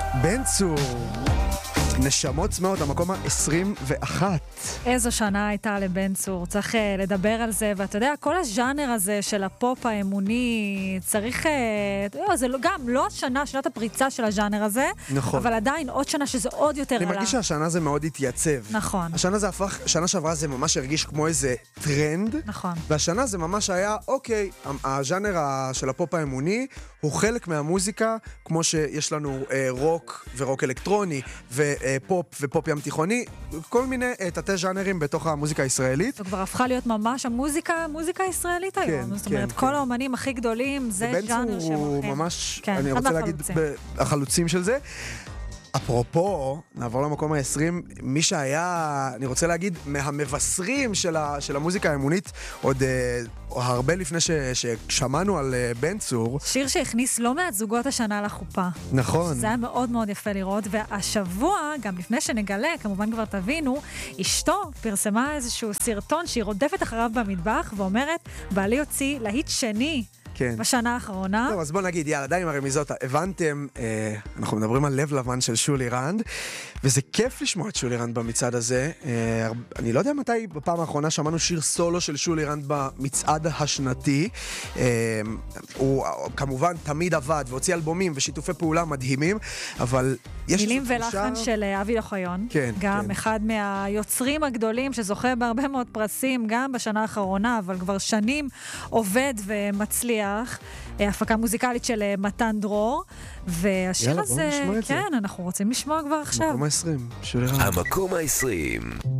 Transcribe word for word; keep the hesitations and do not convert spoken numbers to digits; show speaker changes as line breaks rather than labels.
בן צור, נשמות צמאות, המקום ה-עשרים ואחת.
איזו שנה הייתה לבן צור, צריך uh, לדבר על זה, ואתה יודע, כל הז'אנר הזה של הפופ האמוני, צריך, uh, זה לא, גם לא השנה, שנת הפריצה של הז'אנר הזה,
נכון.
אבל עדיין עוד שנה שזה עוד יותר עלה.
אני מרגיש שהשנה זה מאוד התייצב.
נכון.
השנה זה הפך, שנה שעברה זה ממש הרגיש כמו איזה טרנד.
נכון.
והשנה זה ממש היה, אוקיי, הז'אנר של הפופ האמוני הוא חלק מהמוזיקה, כמו שיש לנו אה, רוק ורוק אלקטרוני, ופופ ופופ ים תיכוני, כל מיני אה, תתי ז'אנרים בתוך המוזיקה הישראלית.
זו כבר הפכה להיות ממש המוזיקה, המוזיקה הישראלית היום.
כן,
זאת אומרת,
כן,
כל
כן.
האומנים הכי גדולים, זה ז'אנר שהם
הוא
הולכים.
ממש,
כן,
אני רוצה להגיד, החלוצים של זה. אפרופו, נעבור למקום ה-עשרים, מי שהיה, אני רוצה להגיד, מהמבשרים של, ה, של המוזיקה האמונית, עוד אה, הרבה לפני ש, ששמענו על אה, בן צור.
שיר שהכניס לא מעט זוגות השנה לחופה.
נכון.
זה היה מאוד מאוד יפה לראות, והשבוע, גם לפני שנגלה, כמובן כבר תבינו, אשתו פרסמה איזשהו סרטון שהיא רודפת אחריו במטבח, ואומרת, בעלי הוציא להיט שני, כן. בשנה האחרונה.
טוב, אז בוא נגיד, יאללה, די עם הרמיזות. הבנתם, אה, אנחנו מדברים על לב לבן של שולי רנד, וזה כיף לשמוע את שולי רנד במצעד הזה. אה, אני לא יודע מתי בפעם האחרונה שמענו שיר סולו של שולי רנד במצעד השנתי. אה, הוא כמובן תמיד עבד והוציא אלבומים ושיתופי פעולה מדהימים, אבל יש...
מילים ולחן של אבי אוחיון.
כן,
גם
כן.
אחד מהיוצרים הגדולים שזוכה בהרבה מאוד פרסים, גם בשנה האחרונה, אבל כבר שנים עובד ומצליח. הפקה מוזיקלית של מתן דרור, והשיר
יאללה,
הזה, כן, אנחנו רוצים לשמוע כבר עכשיו.
המקום ה-עשרים, שולי רנד.
המקום ה-עשרים.